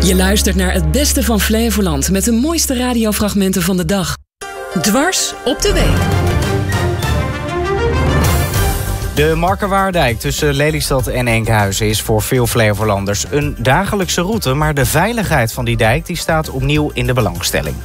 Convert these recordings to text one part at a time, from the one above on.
Je luistert naar het beste van Flevoland met de mooiste radiofragmenten van de dag. Dwars op de week. De Markerwaardijk tussen Lelystad en Enkhuizen is voor veel Flevolanders een dagelijkse route, maar de veiligheid van die dijk die staat opnieuw in de belangstelling.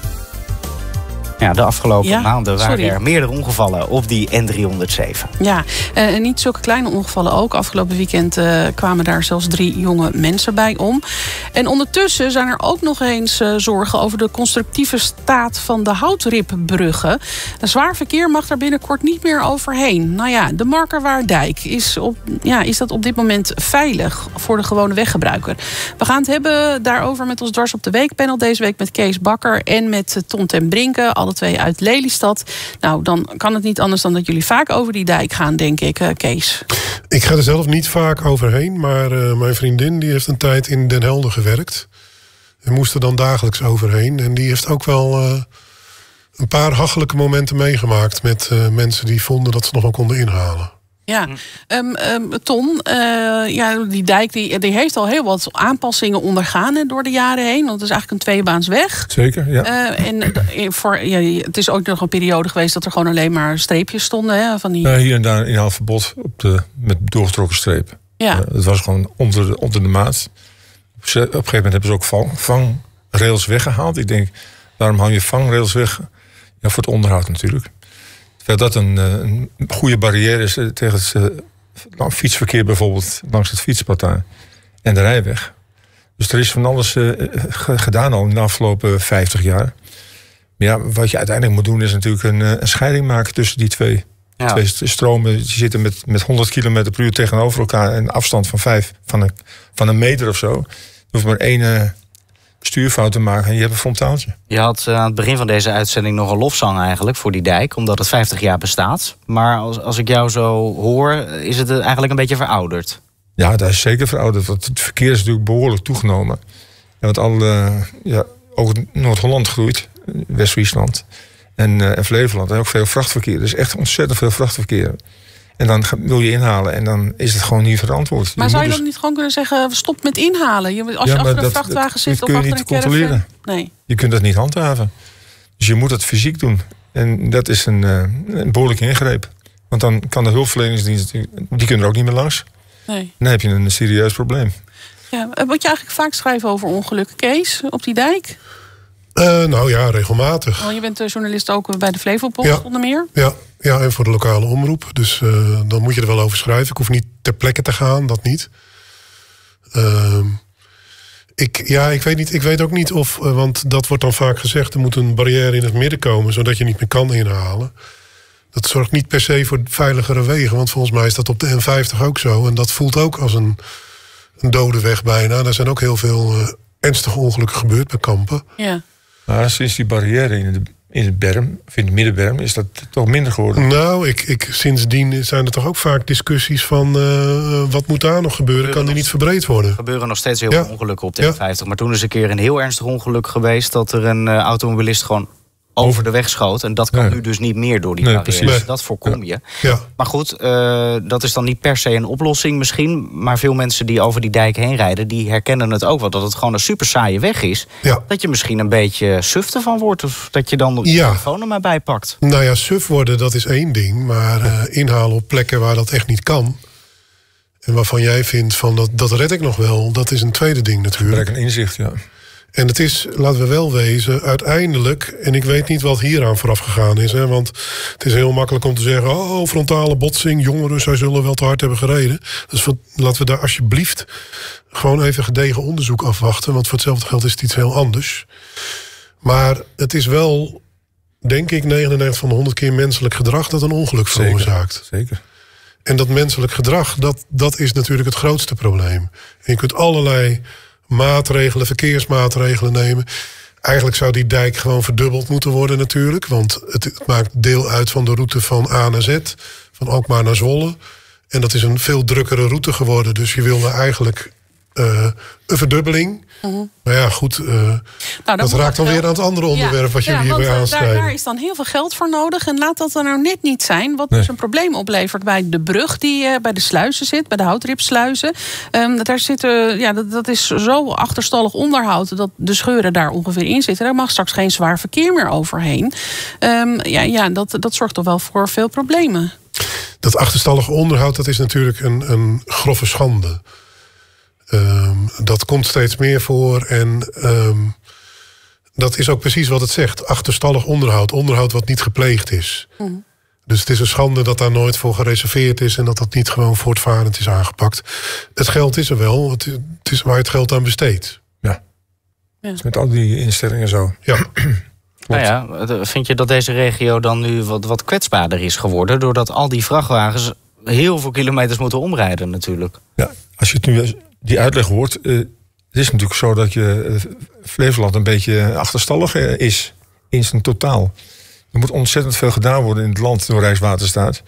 Ja, de afgelopen maanden waren er meerdere ongevallen op die N307. Ja, en niet zulke kleine ongevallen ook. Afgelopen weekend kwamen daar zelfs 3 jonge mensen bij om. En ondertussen zijn er ook nog eens zorgen over de constructieve staat van de houtribbruggen. Zwaar verkeer mag daar binnenkort niet meer overheen. Nou ja, de Markerwaardijk is dat op dit moment veilig voor de gewone weggebruiker. We gaan het hebben daarover met ons Dwars op de Week panel. Deze week met Kees Bakker en met Ton ten Brinke. Alle 2 uit Lelystad. Nou, dan kan het niet anders dan dat jullie vaak over die dijk gaan, denk ik, Kees. Ik ga er zelf niet vaak overheen, maar mijn vriendin die heeft een tijd in Den Helder gewerkt. En moest er dan dagelijks overheen. En die heeft ook wel een paar hachelijke momenten meegemaakt met mensen die vonden dat ze nog wel konden inhalen. Ja, Ton, die dijk die heeft al heel wat aanpassingen ondergaan door de jaren heen. Want het is eigenlijk een 2-baansweg. Zeker, ja. Het is ook nog een periode geweest dat er gewoon alleen maar streepjes stonden. Hè, van die... Hier en daar een inhaalverbod met doorgetrokken strepen. Ja. Het was gewoon onder de maat. Op een gegeven moment hebben ze ook vangrails weggehaald. Ik denk, waarom hou je vangrails weg? Ja, voor het onderhoud natuurlijk. Terwijl dat een goede barrière is tegen het fietsverkeer bijvoorbeeld langs het fietspad daar en de rijweg. Dus er is van alles gedaan al in de afgelopen 50 jaar. Maar ja, wat je uiteindelijk moet doen is natuurlijk een scheiding maken tussen die twee stromen. Die zitten met 100 km per uur tegenover elkaar en een afstand van een meter of zo. Je hoeft maar 1 stuurfout te maken en je hebt een frontaaltje. Je had aan het begin van deze uitzending nog een lofzang eigenlijk voor die dijk, omdat het 50 jaar bestaat. Maar als ik jou zo hoor, is het eigenlijk een beetje verouderd. Ja, dat is zeker verouderd, want het verkeer is natuurlijk behoorlijk toegenomen. En want ook Noord-Holland groeit, West-Friesland en Flevoland. En ook veel vrachtverkeer. Er is echt ontzettend veel vrachtverkeer. En dan wil je inhalen en dan is het gewoon niet verantwoord. Maar zou je dan niet gewoon kunnen zeggen, stop met inhalen? Als je achter een vrachtwagen zit of achter een caravan? Nee. Je kunt dat niet handhaven. Dus je moet dat fysiek doen. En dat is een behoorlijke ingreep. Want dan kan de hulpverleningsdienst, die kunnen er ook niet meer langs. Nee. Dan heb je een serieus probleem. Ja, moet je eigenlijk vaak schrijven over ongelukken, Kees, op die dijk? Nou ja, regelmatig. Je bent journalist ook bij de Flevopost onder meer. Ja, en voor de lokale omroep. Dus dan moet je er wel over schrijven. Ik hoef niet ter plekke te gaan, dat niet. Ik weet niet. Ik weet ook niet of, want dat wordt dan vaak gezegd, er moet een barrière in het midden komen, zodat je niet meer kan inhalen. Dat zorgt niet per se voor veiligere wegen, want volgens mij is dat op de N50 ook zo. En dat voelt ook als een dode weg bijna. Daar zijn ook heel veel ernstige ongelukken gebeurd bij Kampen. Ja. Maar sinds die barrière in het berm, of in de middenberm, is dat toch minder geworden? Nou, sindsdien zijn er toch ook vaak discussies van wat moet daar nog gebeuren? Kan die niet verbreed worden? Er gebeuren nog steeds heel veel ongelukken op de N50. Maar toen is een keer een heel ernstig ongeluk geweest dat er een automobilist gewoon over de weg schoot. En dat kan nu dus niet meer door die barrière. Dus dat voorkom je. Ja. Maar goed, dat is dan niet per se een oplossing misschien. Maar veel mensen die over die dijk heen rijden, die herkennen het ook wel. Dat het gewoon een super saaie weg is. Ja. Dat je misschien een beetje suf ervan wordt. Of dat je dan de telefoon er maar bij pakt. Nou ja, suf worden, dat is één ding. Maar inhalen op plekken waar dat echt niet kan. En waarvan jij vindt van dat red ik nog wel. Dat is een tweede ding natuurlijk. Gebrek aan inzicht, ja. En het is, laten we wel wezen, uiteindelijk, en ik weet niet wat hieraan vooraf gegaan is, hè, want het is heel makkelijk om te zeggen, frontale botsing, jongeren, zij zullen wel te hard hebben gereden. Dus laten we daar alsjeblieft gewoon even gedegen onderzoek afwachten, want voor hetzelfde geld is het iets heel anders. Maar het is wel, denk ik, 99 van de 100 keer menselijk gedrag dat een ongeluk veroorzaakt. Zeker. En dat menselijk gedrag, dat is natuurlijk het grootste probleem. En je kunt allerlei verkeersmaatregelen nemen. Eigenlijk zou die dijk gewoon verdubbeld moeten worden natuurlijk. Want het maakt deel uit van de route van A naar Z. Van Alkmaar naar Zwolle. En dat is een veel drukkere route geworden. Dus je wilde eigenlijk een verdubbeling. Maar ja, goed, dat raakt dan weer aan het andere onderwerp wat jullie hierbij aansnijden. Daar is dan heel veel geld voor nodig. En laat dat er nou net niet zijn. Wat dus een probleem oplevert bij de brug die bij de sluizen zit. Bij de houtripsluizen. Daar zitten, dat is zo achterstallig onderhoud dat de scheuren daar ongeveer in zitten. Daar mag straks geen zwaar verkeer meer overheen. Dat zorgt toch wel voor veel problemen. Dat achterstallige onderhoud, dat is natuurlijk een grove schande. Dat komt steeds meer voor en dat is ook precies wat het zegt. Achterstallig onderhoud wat niet gepleegd is. Dus het is een schande dat daar nooit voor gereserveerd is en dat niet gewoon voortvarend is aangepakt. Het geld is er wel, het is waar je het geld aan besteedt. Ja. Met al die instellingen zo. Ja. Nou ja, vind je dat deze regio dan nu wat kwetsbaarder is geworden doordat al die vrachtwagens heel veel kilometers moeten omrijden natuurlijk? Ja, als je het nu die uitleg hoort, het is natuurlijk zo dat Flevoland een beetje achterstallig is in zijn totaal. Er moet ontzettend veel gedaan worden in het land door Rijkswaterstaat.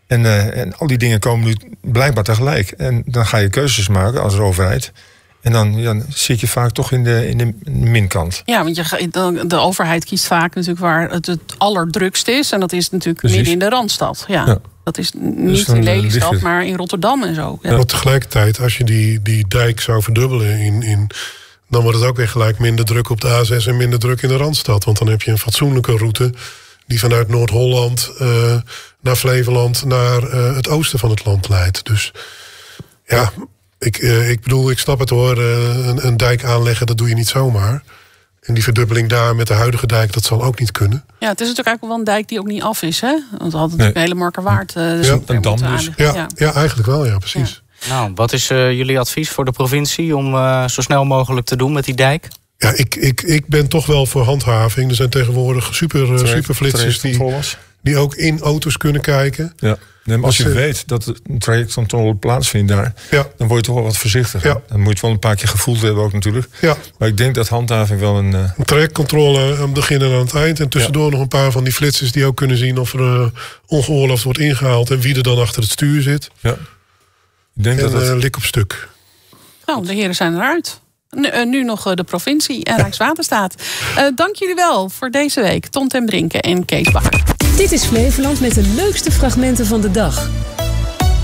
En al die dingen komen nu blijkbaar tegelijk. En dan ga je keuzes maken als overheid. En dan zit je vaak toch in de minkant. Ja, want de overheid kiest vaak natuurlijk waar het allerdrukst is. En dat is natuurlijk midden in de Randstad. Ja. Dat is niet in Lelystad, maar in Rotterdam en zo. Ja. Maar tegelijkertijd, als je die dijk zou verdubbelen, dan wordt het ook weer gelijk minder druk op de A6 en minder druk in de Randstad. Want dan heb je een fatsoenlijke route die vanuit Noord-Holland naar Flevoland naar het oosten van het land leidt. Dus ja, ik bedoel, ik snap het hoor. Een dijk aanleggen, dat doe je niet zomaar. En die verdubbeling daar met de huidige dijk, dat zal ook niet kunnen. Ja, het is natuurlijk eigenlijk wel een dijk die ook niet af is, hè? Want het had natuurlijk een hele Markerwaard. Een dam dus. Ja, eigenlijk wel, ja, precies. Ja. Nou, wat is jullie advies voor de provincie om zo snel mogelijk te doen met die dijk? Ja, ik ben toch wel voor handhaving. Er zijn tegenwoordig super flitsers die ook in auto's kunnen kijken. Ja. Nee, maar als je weet dat een trajectcontrole plaatsvindt daar, dan word je toch wel wat voorzichtiger. Ja. Dan moet je het wel een paar keer gevoeld hebben ook natuurlijk. Ja. Maar ik denk dat handhaving wel een trajectcontrole aan het begin en aan het eind. En tussendoor nog een paar van die flitsers die ook kunnen zien of er ongeoorloofd wordt ingehaald en wie er dan achter het stuur zit. Ja. Ik denk dat lik op stuk. Nou, de heren zijn eruit. Nu nog de provincie en Rijkswaterstaat. Dank jullie wel voor deze week. Ton ten Brinke en Kees Bakker. Dit is Flevoland met de leukste fragmenten van de dag.